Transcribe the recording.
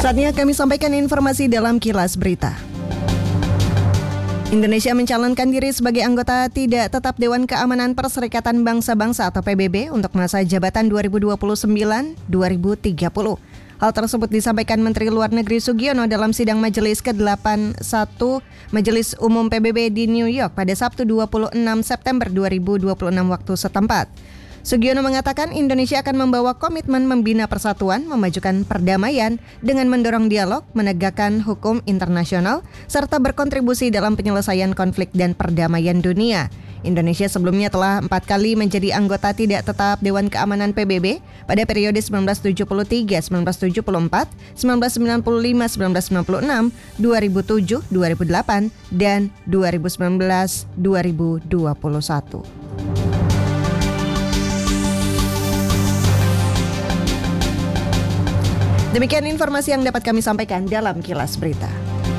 Saatnya kami sampaikan informasi dalam Kilas Berita. Indonesia mencalonkan diri sebagai anggota tidak tetap Dewan Keamanan Perserikatan Bangsa-Bangsa atau PBB untuk masa jabatan 2029-2030. Hal tersebut disampaikan Menteri Luar Negeri Sugiono dalam sidang Majelis ke-81 Majelis Umum PBB di New York pada Sabtu 26 September 2026 waktu setempat. Sugiono mengatakan Indonesia akan membawa komitmen membina persatuan, memajukan perdamaian dengan mendorong dialog, menegakkan hukum internasional, serta berkontribusi dalam penyelesaian konflik dan perdamaian dunia. Indonesia sebelumnya telah 4 kali menjadi anggota tidak tetap Dewan Keamanan PBB pada periode 1973, 1974, 1995, 1996, 2007, 2008, dan 2019-2021. Demikian informasi yang dapat kami sampaikan dalam Kilas Berita.